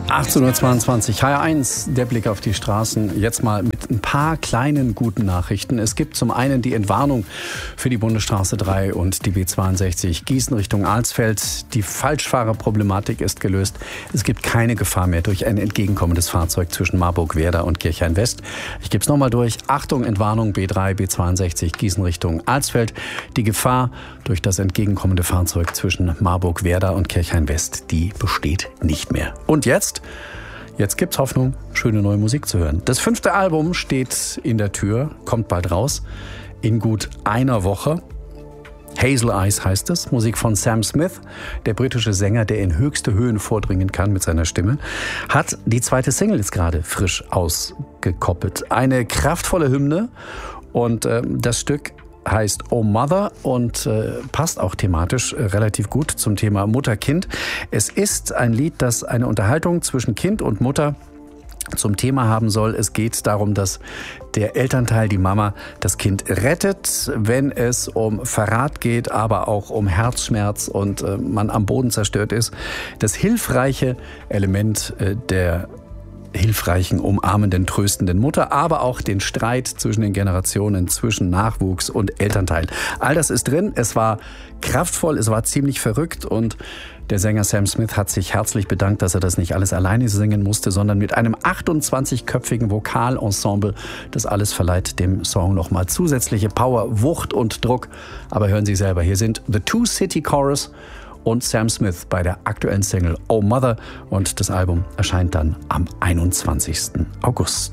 18:22 HR1, der Blick auf die Straßen. Jetzt mal mit ein paar kleinen guten Nachrichten. Es gibt zum einen die Entwarnung für die Bundesstraße 3 und die B62 Gießen Richtung Alsfeld. Die Falschfahrerproblematik ist gelöst. Es gibt keine Gefahr mehr durch ein entgegenkommendes Fahrzeug zwischen Marburg-Werder und Kirchhain-West. Ich gebe es nochmal durch. Achtung, Entwarnung B3, B62 Gießen Richtung Alsfeld. Die Gefahr durch das entgegenkommende Fahrzeug zwischen Marburg-Werder und Kirchhain-West, die besteht nicht mehr. Und jetzt gibt's Hoffnung, schöne neue Musik zu hören. Das 5. Album steht in der Tür, kommt bald raus, in gut einer Woche. Hazel Eyes heißt es, Musik von Sam Smith, der britische Sänger, der in höchste Höhen vordringen kann mit seiner Stimme, hat die zweite Single jetzt gerade frisch ausgekoppelt. Eine kraftvolle Hymne und das Stück heißt Oh Mother und passt auch thematisch relativ gut zum Thema Mutter-Kind. Es ist ein Lied, das eine Unterhaltung zwischen Kind und Mutter zum Thema haben soll. Es geht darum, dass der Elternteil, die Mama, das Kind rettet, wenn es um Verrat geht, aber auch um Herzschmerz und man am Boden zerstört ist. Das hilfreiche Element der hilfreichen, umarmenden, tröstenden Mutter, aber auch den Streit zwischen den Generationen, zwischen Nachwuchs und Elternteil. All das ist drin. Es war kraftvoll, es war ziemlich verrückt und der Sänger Sam Smith hat sich herzlich bedankt, dass er das nicht alles alleine singen musste, sondern mit einem 28-köpfigen Vokalensemble. Das alles verleiht dem Song nochmal zusätzliche Power, Wucht und Druck. Aber hören Sie selber, hier sind The Two City Chorus und Sam Smith bei der aktuellen Single Oh Mother und das Album erscheint dann am 21. August.